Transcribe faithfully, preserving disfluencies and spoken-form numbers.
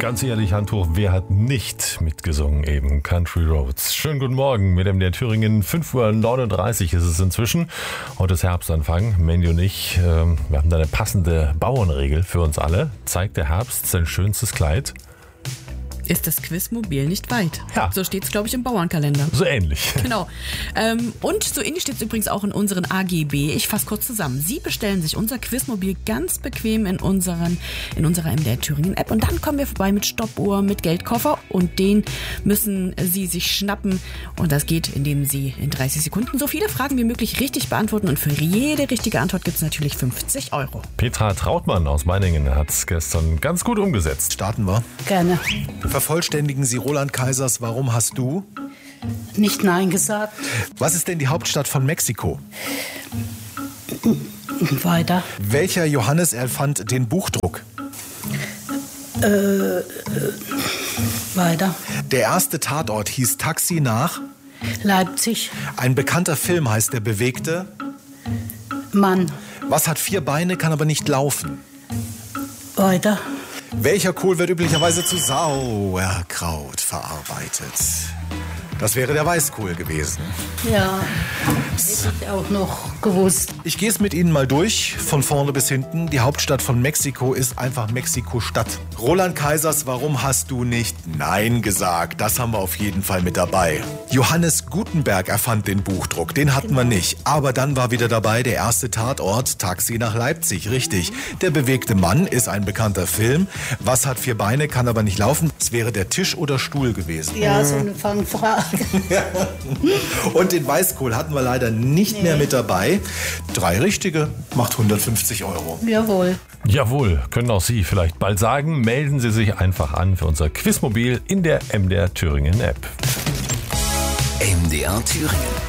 Ganz ehrlich, Hand hoch, wer hat nicht mitgesungen eben? Country Roads. Schönen guten Morgen mit dem der Thüringen. fünf Uhr neununddreißig ist es inzwischen. Heute ist Herbstanfang. Mandy und ich, äh, wir haben da eine passende Bauernregel für uns alle. Zeigt der Herbst sein schönstes Kleid? Ist das Quizmobil nicht weit. Ja. So steht es, glaube ich, im Bauernkalender. So ähnlich. Genau. Ähm, und so ähnlich steht es übrigens auch in unseren A G B. Ich fasse kurz zusammen. Sie bestellen sich unser Quizmobil ganz bequem in, unseren, in unserer M D R Thüringen App. Und dann kommen wir vorbei mit Stoppuhr, mit Geldkoffer. Und den müssen Sie sich schnappen. Und das geht, indem Sie in dreißig Sekunden so viele Fragen wie möglich richtig beantworten. Und für jede richtige Antwort gibt es natürlich fünfzig Euro. Petra Trautmann aus Meiningen hat es gestern ganz gut umgesetzt. Starten wir. Gerne. Vervollständigen Sie Roland Kaisers Warum hast du? Nicht Nein gesagt. Was ist denn die Hauptstadt von Mexiko? Weiter. Welcher Johannes erfand den Buchdruck? Äh, äh, weiter. Der erste Tatort hieß Taxi nach? Leipzig. Ein bekannter Film heißt Der Bewegte? Mann. Was hat vier Beine, kann aber nicht laufen? Weiter. Welcher Kohl wird üblicherweise zu Sauerkraut verarbeitet? Das wäre der Weißkohl gewesen. Ja, hätte ich auch noch gewusst. Ich gehe es mit Ihnen mal durch, von vorne bis hinten. Die Hauptstadt von Mexiko ist einfach Mexiko-Stadt. Roland Kaisers, warum hast du nicht Nein gesagt? Das haben wir auf jeden Fall mit dabei. Johannes Gutenberg erfand den Buchdruck, den hatten wir nicht. Aber dann war wieder dabei der erste Tatort, Taxi nach Leipzig, richtig. Der bewegte Mann ist ein bekannter Film. Was hat vier Beine, kann aber nicht laufen? Es wäre der Tisch oder Stuhl gewesen. Ja, so eine Fangfrage. Und den Weißkohl hatten wir leider nicht Nee. mehr mit dabei. Drei richtige macht hundertfünfzig Euro. Jawohl. Jawohl, können auch Sie vielleicht bald sagen. Melden Sie sich einfach an für unser Quizmobil in der M D R Thüringen App. M D R Thüringen.